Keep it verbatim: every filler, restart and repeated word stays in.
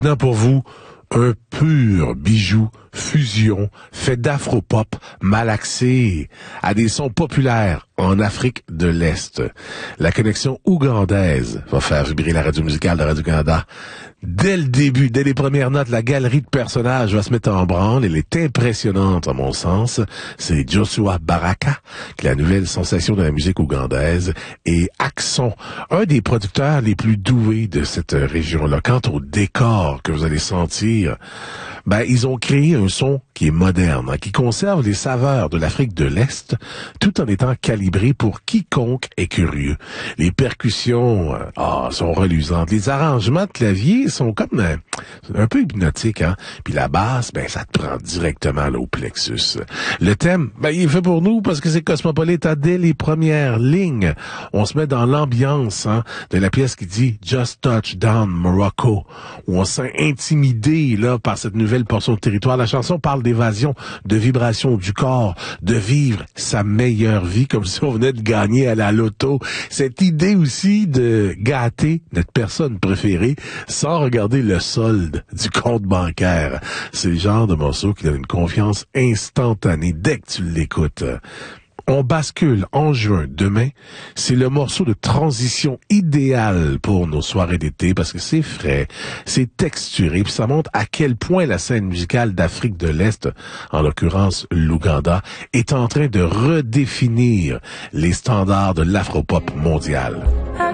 Maintenant pour vous, un pur bijou fusion fait d'afropop malaxé à des sons populaires en Afrique de l'Est. La connexion ougandaise va faire vibrer la radio musicale de Radio-Canada. Dès le début, dès les premières notes, la galerie de personnages va se mettre en branle. Elle est impressionnante, à mon sens. C'est Joshua Baraka, qui est la nouvelle sensation de la musique ougandaise, et Axon, un des producteurs les plus doués de cette région-là. Quant au décor que vous allez sentir, ben, ils ont créé un son qui est moderne, hein, qui conserve les saveurs de l'Afrique de l'Est, tout en étant calibré pour quiconque est curieux. Les percussions, euh, oh, sont reluisantes. Les arrangements de clavier sont comme euh, un peu hypnotiques, hein. Puis la basse, ben, ça te prend directement là, au plexus. Le thème, ben, il est fait pour nous parce que c'est cosmopolite. Hein, dès les premières lignes, on se met dans l'ambiance, hein, de la pièce qui dit Just Touch Down Morocco, où on se sent intimidé là par cette nouvelle portion de territoire. La chanson parle d'évasion, de vibration du corps, de vivre sa meilleure vie comme si on venait de gagner à la loto. Cette idée aussi de gâter notre personne préférée sans regarder le solde du compte bancaire. C'est le genre de morceau qui donne une confiance instantanée dès que tu l'écoutes. On bascule en juin. Demain, c'est le morceau de transition idéal pour nos soirées d'été parce que c'est frais, c'est texturé, puis ça montre à quel point la scène musicale d'Afrique de l'Est, en l'occurrence l'Ouganda, est en train de redéfinir les standards de l'afropop mondial.